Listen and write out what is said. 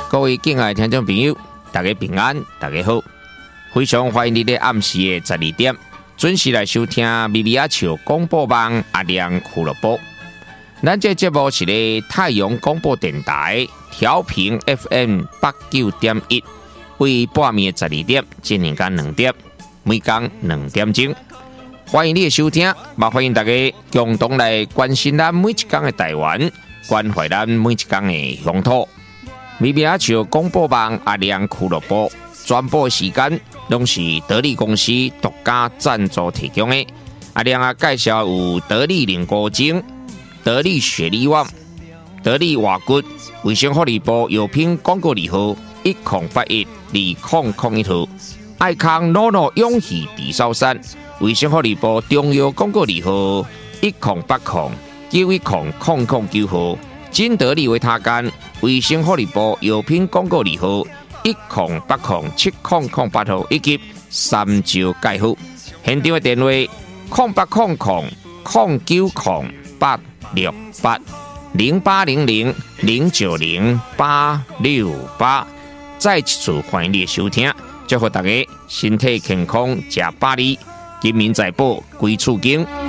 各位敬爱的听众朋友，大家平安，大家好，非常欢迎你在暗时的12点准时来收听咪咪仔笑广播网阿亮俱乐部。咱这节目是咧太阳广播电台调频 FM89.1，为半暝12点进行到2点，每天2点钟。欢迎你的收听，也欢迎大家共同来关心咱每一天的台湾，关怀咱每一天的乡土。咪咪仔笑广播网阿亮俱乐部全部时间拢是得力公司独家赞助提供的。阿亮啊，介绍有得力凝固精、得力雪力旺、得力瓦骨、卫生福利部药品广告字号10812001号，爱康诺诺永续地烧山，卫生福利部中药广告字号1080910009号，金得力维他干，卫生福利部药品广告字号10807008号，以及三招介护。现场的电话08000868680800090868。再一次欢迎你的收听，祝福大家身体健康，吃百里，金民财宝归厝经。